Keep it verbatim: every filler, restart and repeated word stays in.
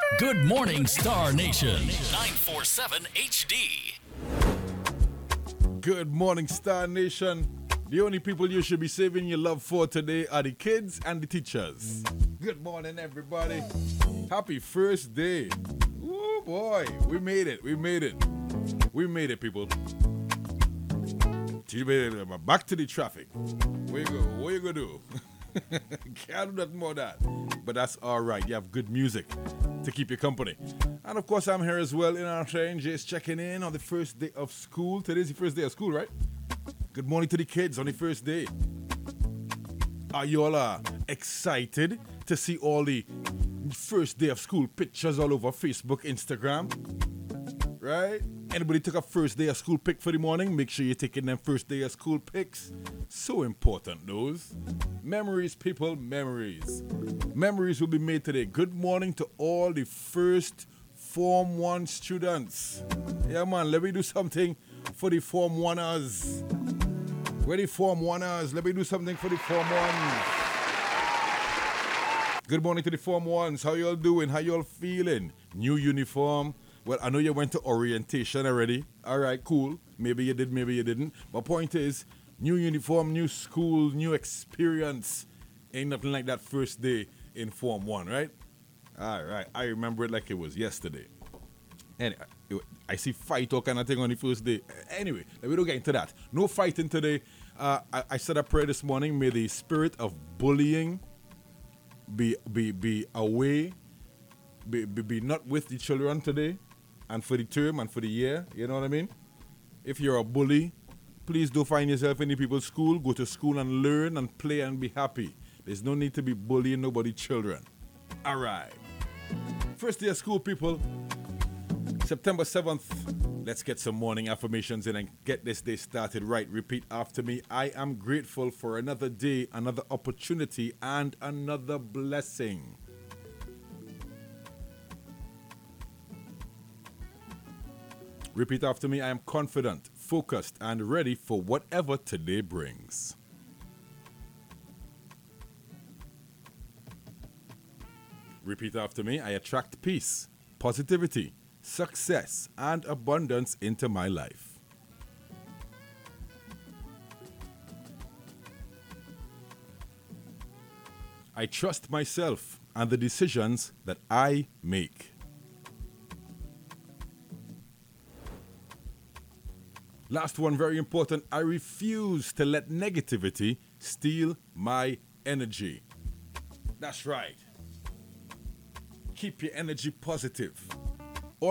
Good morning, Star Nation. nine four seven H D. Good morning, Star Nation. The only people you should be saving your love for today are the kids and the teachers. Good morning, everybody. Happy first day. Oh boy, we made it. We made it. We made it, people. Back to the traffic. Where you go? What you gonna do? Can't do nothing more than that. But that's all right. You have good music to keep you company. And of course, I'm here as well in our train, just checking in on the first day of school. Today's the first day of school, right? Good morning to the kids on the first day. Are you all uh, excited to see all the first day of school pictures all over Facebook, Instagram? Right? Anybody took a first day of school pic for the morning? Make sure you're taking them first day of school pics. So important, those. Memories, people, memories. Memories will be made today. Good morning to all the first Form one students. Yeah, man, let me do something for the Form oneers. Where the Form oneers? Let me do something for the Form ones. Good morning to the Form ones. How y'all doing? How y'all feeling? New uniform. Well, I know you went to orientation already. All right, cool. Maybe you did, maybe you didn't. But point is, new uniform, new school, new experience. Ain't nothing like that first day in Form one, right? All right. I remember it like it was yesterday. And I see fight or kind of thing on the first day. Anyway, we don't get into that. No fighting today. Uh, I, I said a prayer this morning. May the spirit of bullying be be be away, be, be, be not with the children today, and for the term and for the year. You know what I mean? If you're a bully, please don't find yourself in the people's school. Go to school and learn and play and be happy. There's no need to be bullying nobody's children. All right. First day of school, people. September seventh. Let's get some morning affirmations in and get this day started right. Repeat after me. I am grateful for another day, another opportunity, and another blessing. Repeat after me. I am confident, focused, and ready for whatever today brings. Repeat after me. I attract peace, positivity, success, and abundance into my life. I trust myself and the decisions that I make. Last one, very important. I refuse to let negativity steal my energy. That's right. Keep your energy positive.